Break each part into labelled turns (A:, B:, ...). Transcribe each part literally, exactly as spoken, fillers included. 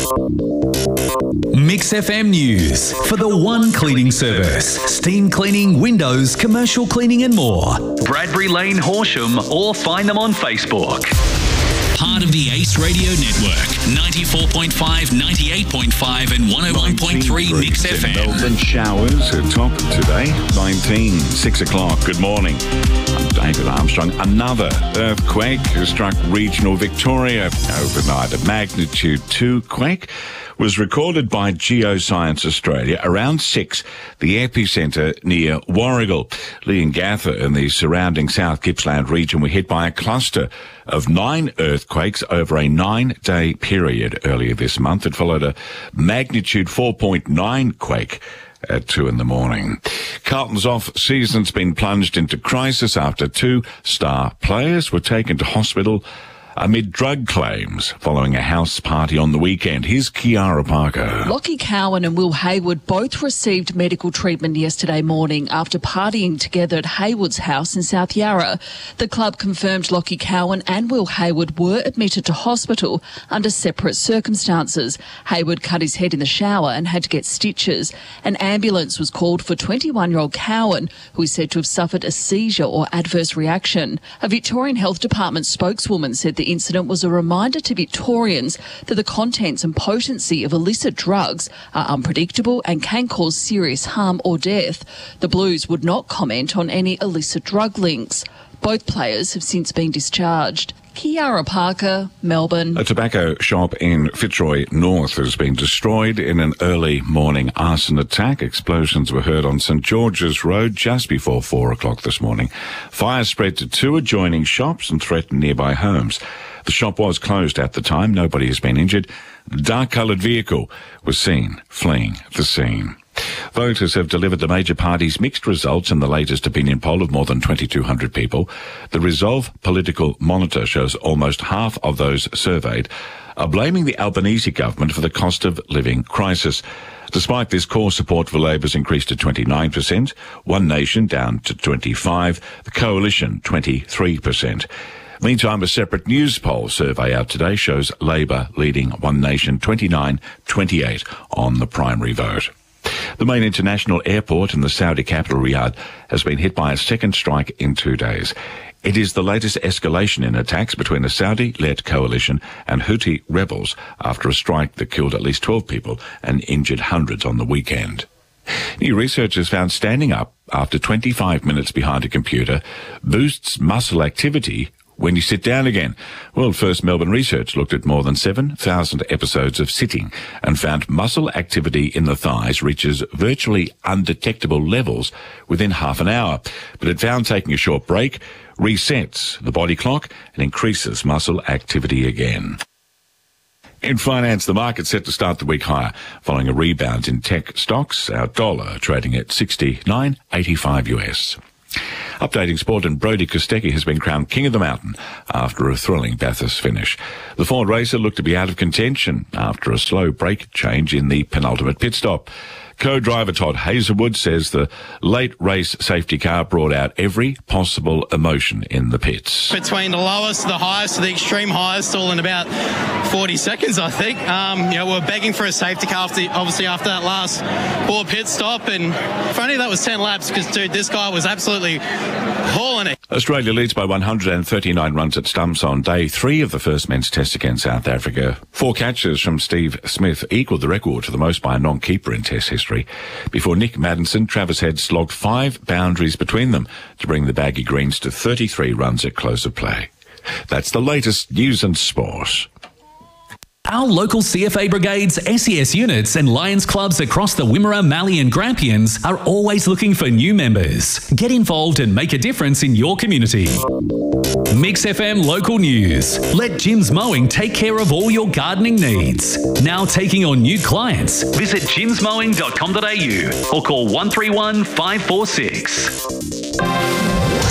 A: Mix F M News for the One Cleaning Service. Steam cleaning, windows, commercial cleaning and more. Bradbury Lane, Horsham, or find them on Facebook. Part of the Ace Radio Network. ninety-four point five, ninety-eight point five and one oh one point three Mix F M.
B: Melbourne showers at top today. nineteen, six o'clock. Good morning. I'm David Armstrong. Another earthquake has struck regional Victoria overnight. A magnitude two quake was recorded by Geoscience Australia around six, the epicentre near Warragul. Leongatha and the surrounding South Gippsland region were hit by a cluster of nine earthquakes over a nine-day period earlier this month. It followed a magnitude four point nine quake at two in the morning. Carlton's off-season's been plunged into crisis after two star players were taken to hospital amid drug claims following a house party on the weekend. Here's Kiara Parker.
C: Lockie Cowan and Will Hayward both received medical treatment yesterday morning after partying together at Hayward's house in South Yarra. The club confirmed Lockie Cowan and Will Hayward were admitted to hospital under separate circumstances. Hayward cut his head in the shower and had to get stitches. An ambulance was called for twenty-one-year-old Cowan, who is said to have suffered a seizure or adverse reaction. A Victorian Health Department spokeswoman said the incident was a reminder to Victorians that the contents and potency of illicit drugs are unpredictable and can cause serious harm or death. The Blues would not comment on any illicit drug links. Both players have since been discharged. Kiara Parker, Melbourne.
B: A tobacco shop in Fitzroy North has been destroyed in an early morning arson attack. Explosions were heard on St George's Road just before four o'clock this morning. Fire spread to two adjoining shops and threatened nearby homes. The shop was closed at the time. Nobody has been injured. The dark-coloured vehicle was seen fleeing the scene. Voters have delivered the major parties' mixed results in the latest opinion poll of more than twenty-two hundred people. The Resolve Political Monitor shows almost half of those surveyed are blaming the Albanese government for the cost of living crisis. Despite this, core support for Labor's increased to twenty-nine percent, One Nation down to twenty-five percent, the Coalition twenty-three percent. Meantime, a separate news poll survey out today shows Labor leading One Nation twenty-nine twenty-eight on the primary vote. The main international airport in the Saudi capital, Riyadh, has been hit by a second strike in two days. It is the latest escalation in attacks between a Saudi-led coalition and Houthi rebels after a strike that killed at least twelve people and injured hundreds on the weekend. New research has found standing up after twenty-five minutes behind a computer boosts muscle activity when you sit down again. World First Melbourne research looked at more than seven thousand episodes of sitting and found muscle activity in the thighs reaches virtually undetectable levels within half an hour. But it found taking a short break resets the body clock and increases muscle activity again. In finance, the market set to start the week higher following a rebound in tech stocks. Our dollar trading at sixty-nine eighty-five U S. Updating sport, and Brodie Kostecki has been crowned King of the Mountain after a thrilling Bathurst finish. The Ford racer looked to be out of contention after a slow brake change in the penultimate pit stop. Co-driver Todd Hazelwood says the late race safety car brought out every possible emotion in the pits.
D: Between the lowest, the highest, the extreme highest, all in about forty seconds, I think. Um, you know, we we're begging for a safety car, after, obviously, after that last poor pit stop. And if only that was ten laps, because, dude, this guy was absolutely hauling it.
B: Australia leads by one hundred thirty-nine runs at stumps on day three of the first men's test against South Africa. Four catches from Steve Smith equalled the record for the most by a non-keeper in test history. Before Nick Maddinson, Travis Head slogged five boundaries between them to bring the Baggy Greens to thirty-three runs at close of play. That's the latest news and sport.
A: Our local C F A brigades, S E S units and Lions clubs across the Wimmera, Mallee and Grampians are always looking for new members. Get involved and make a difference in your community. Mix F M Local News. Let Jim's Mowing take care of all your gardening needs. Now taking on new clients. Visit jims mowing dot com dot a u or call one three one, five four six.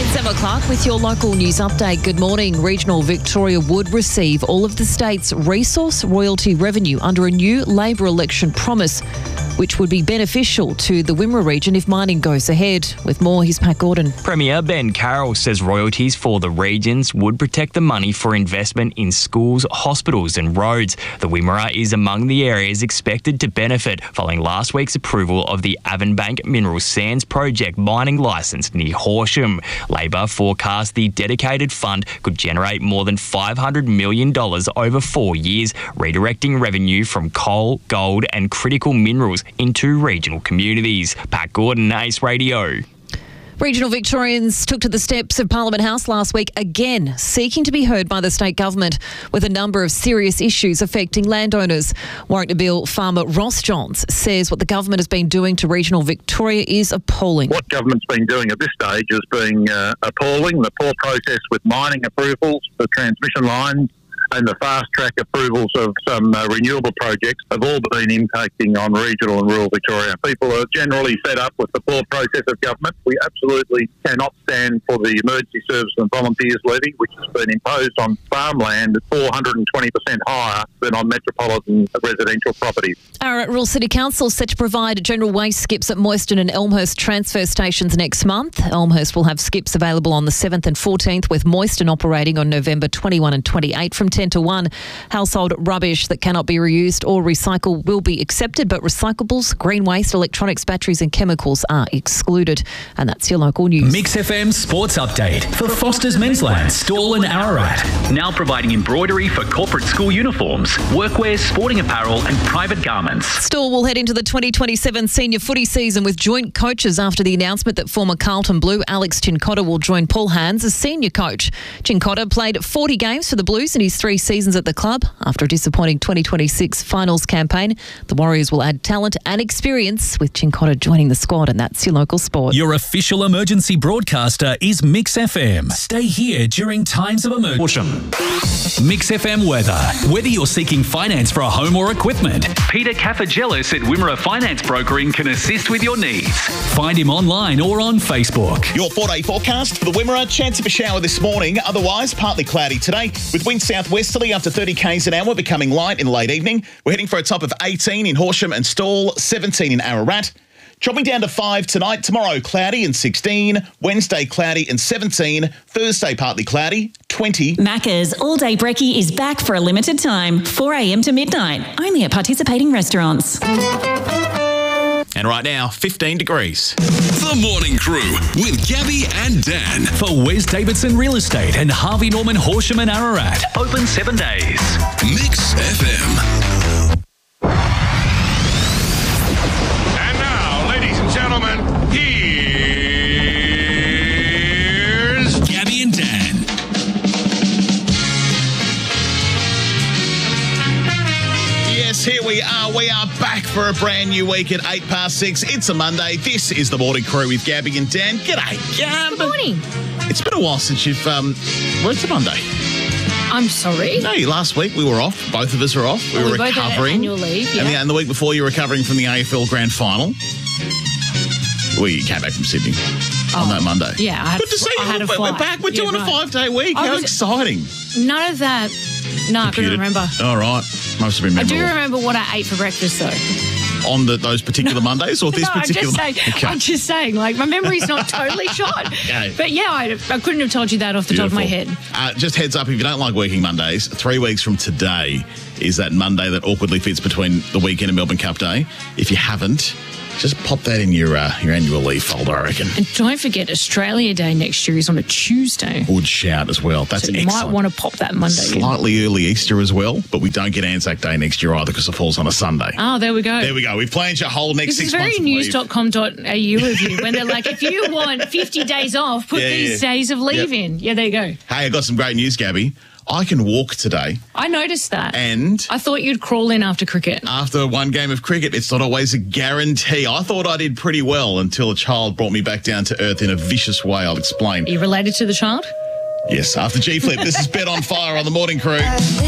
E: It's Emma Clark with your local news update. Good morning. Regional Victoria would receive all of the state's resource royalty revenue under a new Labor election promise, which would be beneficial to the Wimmera region if mining goes ahead. With more, here's Pat Gordon.
F: Premier Ben Carroll says royalties for the regions would protect the money for investment in schools, hospitals and roads. The Wimmera is among the areas expected to benefit following last week's approval of the Avonbank Mineral Sands Project mining licence near Horsham. Labor forecast the dedicated fund could generate more than five hundred million dollars over four years, redirecting revenue from coal, gold and critical minerals into regional communities. Pat Gordon, Ace Radio.
E: Regional Victorians took to the steps of Parliament House last week again, seeking to be heard by the state government with a number of serious issues affecting landowners. Warragnabill farmer Ross Johns says what the government has been doing to regional Victoria is appalling.
G: What government's been doing at this stage is being uh, appalling. The poor process with mining approvals for transmission lines and the fast-track approvals of some uh, renewable projects have all been impacting on regional and rural Victoria. People are generally fed up with the poor process of government. We absolutely cannot stand for the Emergency Service and Volunteers Levy, which has been imposed on farmland at four hundred twenty percent higher than on metropolitan residential properties.
E: Ararat Rural City Council is set to provide general waste skips at Moyston and Elmhurst transfer stations next month. Elmhurst will have skips available on the seventh and fourteenth, with Moyston operating on November twenty-first and twenty-eighth from ten to one. Household rubbish that cannot be reused or recycled will be accepted, but recyclables, green waste, electronics, batteries and chemicals are excluded. And that's your local news.
A: Mix F M Sports Update for Foster's Mensland, Stawell and Ararat. Now providing embroidery for corporate school uniforms, workwear, sporting apparel and private garments.
E: Stawell will head into the twenty twenty-seven senior footy season with joint coaches after the announcement that former Carlton Blue Alex Cincotta will join Paul Hands as senior coach. Cincotta played forty games for the Blues in his three seasons at the club. After a disappointing twenty twenty-six finals campaign, the Warriors will add talent and experience with Cincotta joining the squad, and that's your local sport.
A: Your official emergency broadcaster is Mix F M. Stay here during times of emergency. Mix F M weather. Whether you're seeking finance for a home or equipment, Peter Cafagelis at Wimmera Finance Brokering can assist with your needs. Find him online or on Facebook.
H: Your four-day forecast for the Wimmera. Chance of a shower this morning. Otherwise, partly cloudy today with wind southwesterly up to thirty k's an hour, becoming light in late evening. We're heading for a top of eighteen in Horsham and Stawell, seventeen in Ararat. Dropping down to five tonight. Tomorrow, cloudy and sixteen. Wednesday, cloudy and seventeen. Thursday, partly cloudy, twenty.
I: Macca's All Day Brekkie is back for a limited time, four a.m. to midnight, only at participating restaurants.
H: And right now, fifteen degrees.
J: The Morning Crew with Gabby and Dan.
A: For Wes Davidson Real Estate and Harvey Norman Horsham and Ararat. Open seven days.
J: Mix F M.
K: And now, ladies and gentlemen, here's
J: Gabby and Dan.
H: Yes, here we are. We are back for a brand new week at eight past six. It's a Monday. This is the Morning Crew with Gabby and Dan. G'day, Gab.
L: Good morning.
H: It's been a while since you've um, worked a Monday.
L: I'm sorry.
H: No, last week we were off. Both of us were off. We
L: well,
H: were
L: we both had
H: recovering.
L: annual leave, yeah.
H: And the, and the week before you were recovering from the A F L Grand Final. Well, you came back from Sydney oh, on that Monday.
L: Yeah, I had,
H: Good to see you.
L: I had a flight.
H: We're back. We're
L: yeah,
H: doing
L: right.
H: a five-day week.
L: I
H: How
L: was,
H: exciting.
L: None of that. No, I couldn't remember.
H: All right. Must have been memorable.
L: I do remember what I ate for breakfast, though.
H: On the, those particular Mondays or this
L: no,
H: particular
L: I'm just saying,
H: okay.
L: I'm just saying, like, my memory's not totally shot.
H: Okay.
L: But yeah, I, I couldn't have told you that off the
H: Beautiful.
L: top of my head.
H: Uh, just heads up, if you don't like working Mondays, three weeks from today is that Monday that awkwardly fits between the weekend and Melbourne Cup Day. If you haven't, just pop that in your uh, your annual leave folder, I reckon.
L: And don't forget, Australia Day next year is on a Tuesday.
H: Good shout as well. That's
L: so you
H: excellent.
L: might want to pop that Monday
H: Slightly
L: in.
H: early Easter as well, but we don't get Anzac Day next year either because it falls on a Sunday.
L: Oh, there we go.
H: There we go. We've planned your whole next
L: this
H: six months.
L: This is very news dot com dot a u of you when they're like, if you want fifty days off, put
H: yeah,
L: these
H: yeah.
L: days of leave
H: yep.
L: in. Yeah, there you go.
H: Hey, I got some great news, Gabby. I can walk today.
L: I noticed that.
H: And
L: I thought you'd crawl in after cricket.
H: After one game of cricket, it's not always a guarantee. I thought I did pretty well until a child brought me back down to earth in a vicious way. I'll explain.
L: Are you related to the child?
H: Yes, after G-Flip. This is Bet on Fire on the Morning Crew.